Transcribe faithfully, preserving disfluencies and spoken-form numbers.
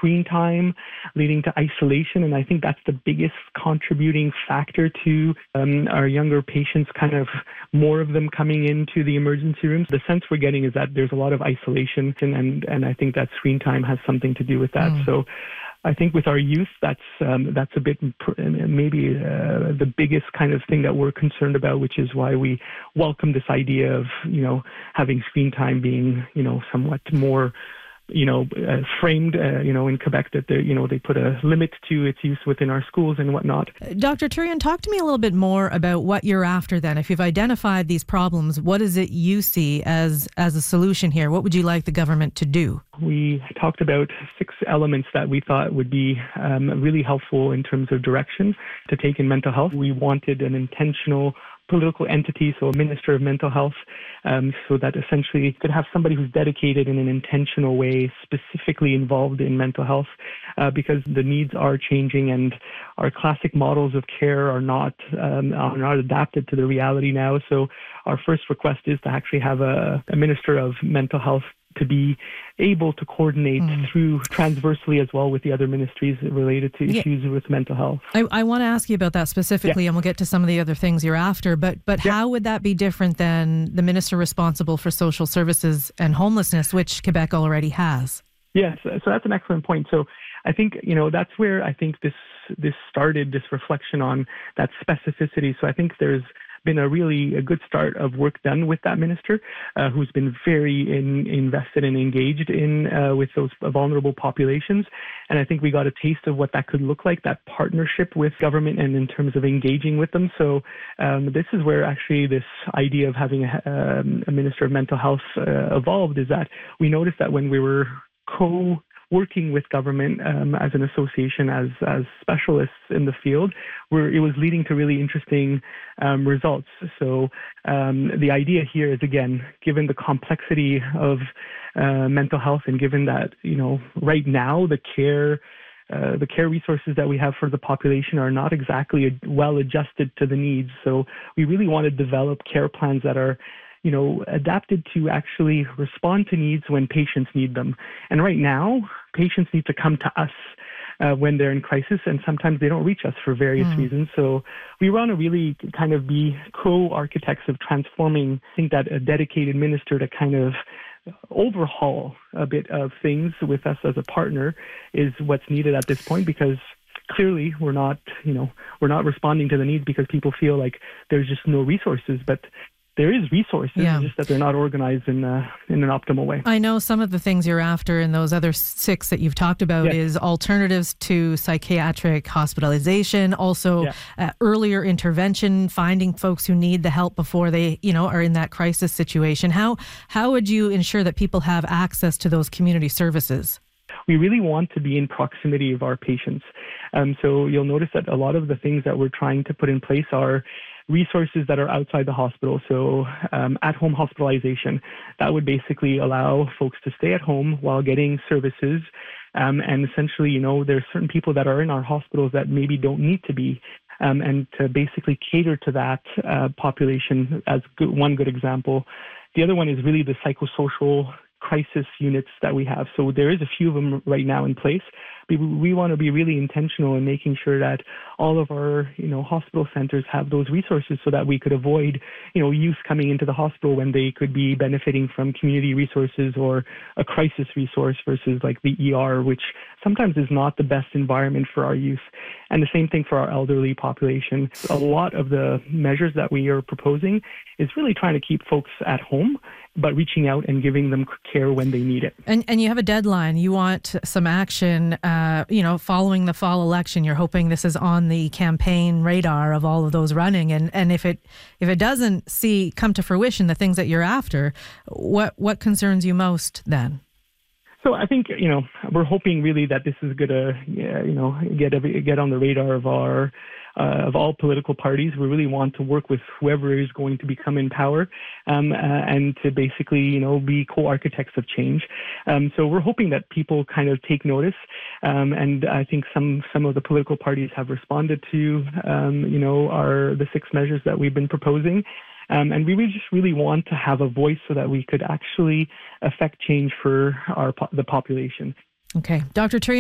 screen time, leading to isolation. And I think that's the biggest contributing factor to um, our younger patients, kind of more of them coming into the emergency rooms. The sense we're getting is that there's a lot of isolation, and, and, and I think that screen time has something to do with that. Mm. So I think with our youth, that's um, that's a bit maybe uh, the biggest kind of thing that we're concerned about, which is why we welcome this idea of, you know, having screen time being, you know, somewhat more, you know, uh, framed, uh, you know, in Quebec, that they, you know, they put a limit to its use within our schools and whatnot. Doctor Turian, talk to me a little bit more about what you're after then. If you've identified these problems, what is it you see as as a solution here? What would you like the government to do? We talked about six elements that we thought would be um, really helpful in terms of direction to take in mental health. We wanted an intentional political entity, so a minister of mental health, um, so that essentially you could have somebody who's dedicated in an intentional way, specifically involved in mental health, uh, because the needs are changing and our classic models of care are not um, are not adapted to the reality now. So our first request is to actually have a, a minister of mental health to be able to coordinate mm. through transversely as well with the other ministries related to issues yeah. with mental health. I, I want to ask you about that specifically, yeah. and we'll get to some of the other things you're after, but but yeah. how would that be different than the minister responsible for social services and homelessness, which Quebec already has? Yes, so that's an excellent point. So I think, you know, that's where I think this this started, this reflection on that specificity. So I think there's been a really a good start of work done with that minister, uh, who's been very in, invested and engaged in uh, with those vulnerable populations. And I think we got a taste of what that could look like, that partnership with government and in terms of engaging with them. So um, this is where actually this idea of having a, um, a minister of mental health uh, evolved, is that we noticed that when we were co working with government um, as an association, as as specialists in the field, where it was leading to really interesting um, results. So um, the idea here is, again, given the complexity of uh, mental health, and given that, you know, right now the care Uh, the care resources that we have for the population are not exactly well adjusted to the needs. So we really want to develop care plans that are, you know, adapted to actually respond to needs when patients need them. And right now, patients need to come to us uh, when they're in crisis, and sometimes they don't reach us for various mm. reasons. So we want to really kind of be co-architects of transforming, I think, that a dedicated minister to kind of overhaul a bit of things with us as a partner is what's needed at this point, because clearly we're not, you know, we're not responding to the needs because people feel like there's just no resources, but there is resources, yeah. just that they're not organized in uh, in an optimal way. I know some of the things you're after in those other six that you've talked about yes. is alternatives to psychiatric hospitalization, also yeah. uh, earlier intervention, finding folks who need the help before they, you know, are in that crisis situation. How how would you ensure that people have access to those community services? We really want to be in proximity of our patients. Um, so you'll notice that a lot of the things that we're trying to put in place are resources that are outside the hospital. So um, at-home hospitalization, that would basically allow folks to stay at home while getting services. Um, and essentially, you know, there's certain people that are in our hospitals that maybe don't need to be. Um, and to basically cater to that uh, population as good, one good example. The other one is really the psychosocial crisis units that we have. So there is a few of them right now in place. We, we want to be really intentional in making sure that all of our, you know, hospital centers have those resources so that we could avoid, you know, youth coming into the hospital when they could be benefiting from community resources or a crisis resource versus like the E R, which sometimes is not the best environment for our youth. And the same thing for our elderly population. A lot of the measures that we are proposing is really trying to keep folks at home, but reaching out and giving them care when they need it. And and you have a deadline. You want some action, uh, you know, following the fall election. You're hoping this is on the campaign radar of all of those running. And and if it if it doesn't see come to fruition the things that you're after, what what concerns you most then? So I think, you know, we're hoping really that this is going to, you know, get get on the radar of our uh, of all political parties. We really want to work with whoever is going to become in power, um, uh, and to basically, you know, be co-architects of change. Um, so we're hoping that people kind of take notice, um, and I think some some of the political parties have responded to, um, you know, our the six measures that we've been proposing. Um, and we just really want to have a voice so that we could actually affect change for our the population. Okay. Doctor Turian,